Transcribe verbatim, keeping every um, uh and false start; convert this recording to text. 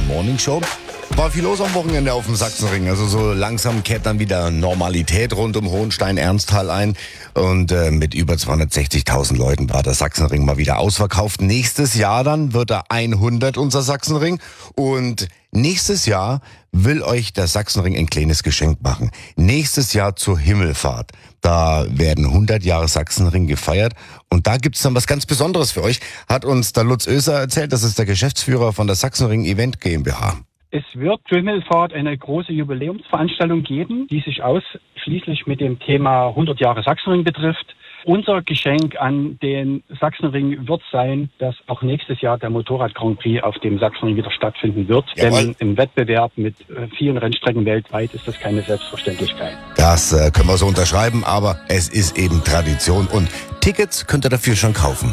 Morning Show. War viel los am Wochenende auf dem Sachsenring. Also so langsam kehrt dann wieder Normalität rund um Hohenstein-Ernsthal ein. Und äh, mit über zweihundertsechzigtausend Leuten war der Sachsenring mal wieder ausverkauft. Nächstes Jahr dann wird er hundert, unser Sachsenring. Und nächstes Jahr will euch der Sachsenring ein kleines Geschenk machen. Nächstes Jahr zur Himmelfahrt. Da werden hundert Jahre Sachsenring gefeiert. Und da gibt's dann was ganz Besonderes für euch. Hat uns der Lutz Oeser erzählt. Das ist der Geschäftsführer von der Sachsenring Event GmbH. Es wird zur Himmelfahrt eine große Jubiläumsveranstaltung geben, die sich ausschließlich mit dem Thema hundert Jahre Sachsenring betrifft. Unser Geschenk an den Sachsenring wird sein, dass auch nächstes Jahr der Motorrad Grand Prix auf dem Sachsenring wieder stattfinden wird. Jawohl. Denn im Wettbewerb mit vielen Rennstrecken weltweit ist das keine Selbstverständlichkeit. Das äh, können wir so unterschreiben, aber es ist eben Tradition und Tickets könnt ihr dafür schon kaufen.